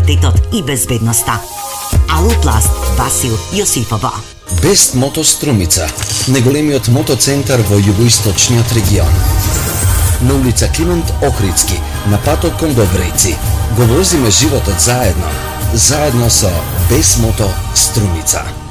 квалитетот и безбедноста. Алупласт, Васил Јосифова. Бест Мото Струмица, најголемиот мотоцентар во југоисточниот регион. На улица Климент Охридски, на патот кон Добрејци. Го возиме животот заедно со Бест Мото Струмица.